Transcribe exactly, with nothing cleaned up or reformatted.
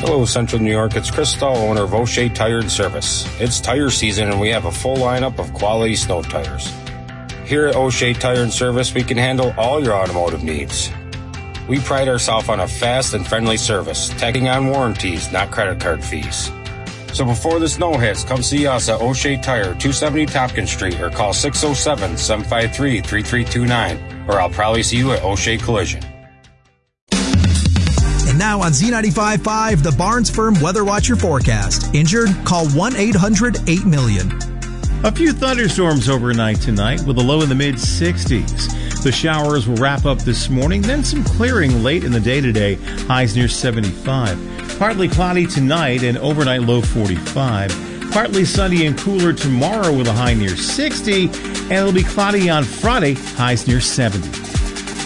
Hello, Central New York. It's Chris Stahl, owner of O'Shea Tire and Service. It's tire season, and we have a full lineup of quality snow tires. Here at O'Shea Tire and Service, we can handle all your automotive needs. We pride ourselves on a fast and friendly service, tagging on warranties, not credit card fees. So before the snow hits, come see us at O'Shea Tire, two seventy Tompkins Street, or call six oh seven, seven five three, three three two nine, or I'll probably see you at O'Shea Collision. And now on Z ninety-five point five, the Barnes Firm Weather Watcher forecast. Injured? Call one eight hundred eight million. A few thunderstorms overnight tonight with a low in the mid sixties. The showers will wrap up this morning, then some clearing late in the day today, highs near seventy-five. Partly cloudy tonight and overnight low forty-five. Partly sunny and cooler tomorrow with a high near sixty, and it'll be cloudy on Friday, highs near seventy.